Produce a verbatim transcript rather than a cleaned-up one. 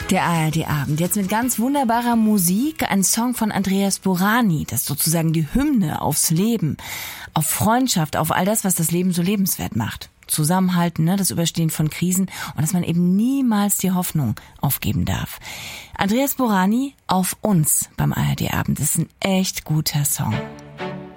Der A R D-Abend. Jetzt mit ganz wunderbarer Musik. Ein Song von Andreas Borani. Das ist sozusagen die Hymne aufs Leben, auf Freundschaft, auf all das, was das Leben so lebenswert macht. Zusammenhalten, ne, das Überstehen von Krisen und dass man eben niemals die Hoffnung aufgeben darf. Andreas Borani, Auf uns beim A R D-Abend. Das ist ein echt guter Song.